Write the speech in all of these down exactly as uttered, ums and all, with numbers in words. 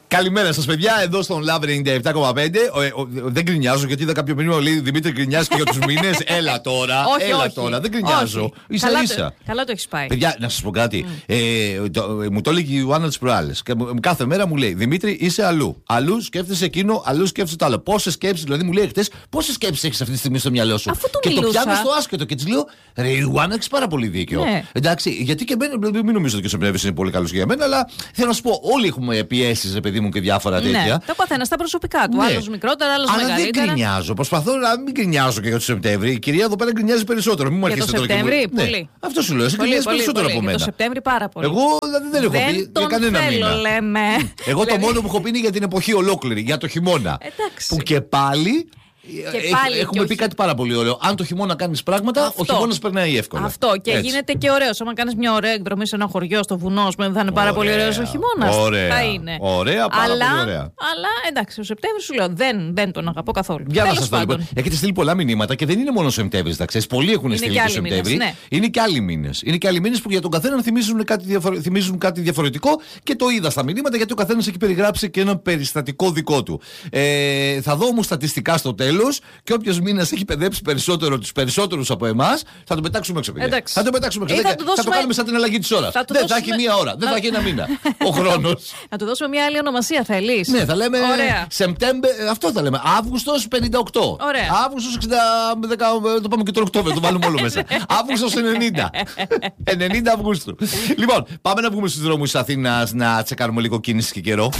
Καλημέρα σας, παιδιά. Εδώ στον Love ενενήντα επτά κόμμα πέντε. Ε, ε, δεν γκρινιάζω γιατί είδα κάποιο μήνυμα λέει Δημήτρη, γκρινιάζει και για τους μήνες. Έλα τώρα. Όχι, έλα όχι. τώρα. Δεν γκρινιάζω. Ίσα καλά, ίσα. Το, καλά το έχεις πάει. Παιδιά, να σας πω κάτι. Mm. Ε, το, ε, μου το έλεγε η Ιωάννα της προάλλες. Και κάθε μέρα μου λέει Δημήτρη, είσαι αλλού. Αλλού σκέφτεσαι εκείνο, αλλού σκέφτεσαι το άλλο. Πόσες σκέψεις, δηλαδή μου λέει χτες, πόσες σκέψεις έχεις αυτή τη στιγμή στο μυαλό σου. Αφού το και μιλούσα. το πιάνω στο άσχετο και της λέω Ρε Ιωάννα, έχεις πάρα πολύ δίκιο. Ναι. Εντάξει, γιατί και εμένα, μην νομίζω ότι και ο Σεπτέμβρης είναι πολύ καλός για μένα, αλλά θέλω να σου πω, όλοι έχουμε πιέσεις, ρε παιδί μου, και διάφορα τέτοια. Ναι, το καθένα στα προσωπικά του. Ναι. Άλλος μικρότερα, άλλος αλλά μεγαλύτερα. Δεν γκρινιάζω. Προσπαθώ να μην γκρινιάζω και για το Σεπτέμβρη. Η κυρία εδώ πέρα γκρινιάζει περισσότερο. Μην μου Για το αρχίσετε τώρα και Σεπτέμβρη, μου- πολύ. Ναι. Αυτό σου λέω. Εσύ Πολύ, γκρινιάζει πολύ, περισσότερο πολύ. από Για μένα. το Σεπτέμβρη πάρα πολύ. Εγώ δηλαδή δεν έχω πει Δεν για κανένα τον θέλω, μήνα. λέμε. Εγώ το Δηλαδή- μόνο που έχω πει είναι για την εποχή ολόκληρη, για το χειμώνα. Εντάξει. Που και πάλι. Και έχ- πάλι έχουμε και πει όχι- κάτι πάρα πολύ ωραίο. Αν το χειμώνα κάνεις πράγματα, Αυτό. ο χειμώνας περνάει εύκολα. Αυτό και Έτσι. γίνεται και ωραίο. Άμα κάνει μια ωραία εκδρομή σε ένα χωριό, στο βουνό, ας πούμε, δεν θα είναι πάρα πολύ Ωραία. ωραίο ο χειμώνα. Ωραία. Θα είναι. Ωραία, πάρα αλλά, πολύ ωραία. Αλλά εντάξει, ο Σεπτέμβρη σου λέω δεν, δεν τον αγαπώ καθόλου. Για να Τέλος σας πω λοιπόν. πάντων. Έχετε στείλει πολλά μηνύματα και δεν είναι μόνο ο Σεπτέμβρης. Πολλοί έχουν Είναι στείλει και το άλλοι Σεπτέμβρη. μήνες, ναι. Είναι και άλλοι μήνες. Είναι και άλλοι μήνες που για τον καθέναν θυμίζουν κάτι, διαφορε... θυμίζουν κάτι διαφορετικό και το είδα στα μηνύματα γιατί ο καθένας έχει περιγράψει και ένα περιστατικό δικό του. Ε, θα δω όμως στατιστικά στο τέλος και όποιος μήνας έχει παιδέψει περισσότερο τους περισσότερους από εμάς θα τον πετάξουμε έξω. παιδιά. Εντάξει. Θα τον πετάξουμε έξω. Ή θα Δεν- του θα το δώσουμε- κάνουμε σαν την αλλαγή της ώρας. θα του Δεν θα δώσουμε- έχει μία ώρα. Δεν θα έχει ένα μήνα. Ο χρόνος. Να του δώσουμε μια άλλη ονομασία, θέλει. Ναι, θα λέμε Ωραία. Σεπτέμβρη, αυτό θα λέμε. Αύγουστος πενήντα οκτώ. Ωραία. Αύγουστος εξήντα, δέκα, το πάμε και τον Οκτώβριο, το βάλουμε όλο μέσα. Αύγουστος ενενήντα. ενενήντα Αυγούστου. Λοιπόν, πάμε να βγούμε στους δρόμους της Αθήνας να τσεκάρουμε λίγο κίνηση και καιρό.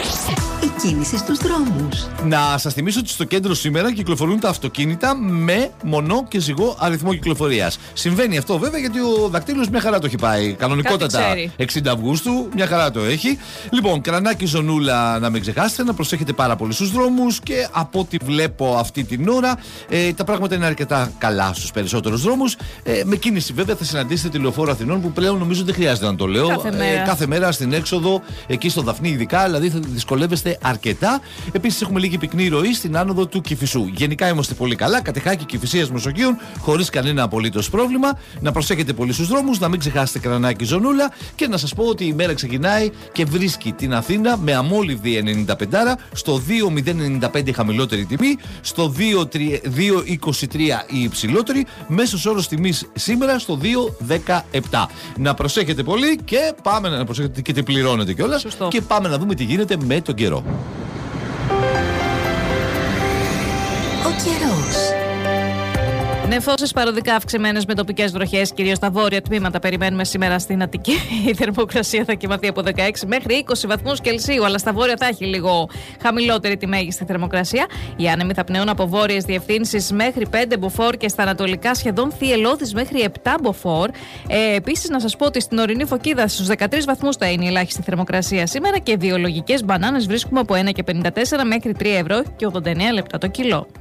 Η κίνηση στους δρόμους. Να σας θυμίσω ότι στο κέντρο σήμερα κυκλοφορούν τα αυτοκίνητα με μονό και ζυγό αριθμό κυκλοφορίας. Συμβαίνει αυτό βέβαια γιατί ο δακτύλος μια χαρά το έχει πάει. Κανονικότατα Κάτι ξέρει. εξήντα Αυγούστου, μια χαρά το έχει. Λοιπόν, Κρανάκι Ζωνούλα, να μην ξεχάσετε, να προσέχετε πάρα πολύ στους δρόμους και από ό,τι βλέπω αυτή την ώρα, ε, τα πράγματα είναι αρκετά καλά στους περισσότερους δρόμους. Ε, με κίνηση βέβαια θα συναντήσετε τη Λεωφόρο Αθηνών που πλέον νομίζω δεν χρειάζεται να το λέω. Κάθε μέρα. Ε, κάθε μέρα στην έξοδο, εκεί στο Δαφνί ειδικά, δηλαδή θα δυσκολεύεστε αρκετά. Επίσης έχουμε λίγη πυκνή ροή στην άνοδο του Κηφισού. Γενικά είμαστε πολύ καλά, Κατεχάκη, Κηφισίας, Μεσογείων, χωρίς κανένα απολύτως πρόβλημα. Να προσέχετε πολύ στους δρόμους, να μην ξεχάσετε Κρανάκι Ζωνούλα και να σας πω ότι η μέρα ξεκινάει και βρίσκει την Αθήνα με αμόλυβδη ενενήντα πέντε, στο δύο μηδέν ενενήντα πέντε η χαμηλότερη τιμή, στο δύο είκοσι τρία η υψηλότερη, μέσος όρος τιμής σήμερα στο δύο δεκαεπτά. Να προσέχετε πολύ και πάμε να προσέχετε και τι πληρώνετε κιόλας Σωστό. και πάμε να δούμε τι γίνεται με τον καιρό. Ο καιρός. Νεφώσεις παροδικά αυξημένες με τοπικές βροχές, κυρίως στα βόρεια τμήματα. Περιμένουμε σήμερα στην Αττική. Η θερμοκρασία θα κοιμαθεί από δεκαέξι μέχρι είκοσι βαθμούς Κελσίου, αλλά στα βόρεια θα έχει λίγο χαμηλότερη τη μέγιστη θερμοκρασία. Οι άνεμοι θα πνέουν από βόρειες διευθύνσεις μέχρι πέντε μποφόρ και στα ανατολικά σχεδόν θυελλώδεις μέχρι επτά μποφόρ. Ε, επίσης, να σας πω ότι στην ορεινή Φωκίδα στους δεκατρείς βαθμούς θα είναι η ελάχιστη θερμοκρασία σήμερα και βιολογικές μπανάνες βρίσκουμε από ένα και πενήντα τέσσερα μέχρι τρία ευρώ και ογδόντα εννέα λεπτά το κιλό.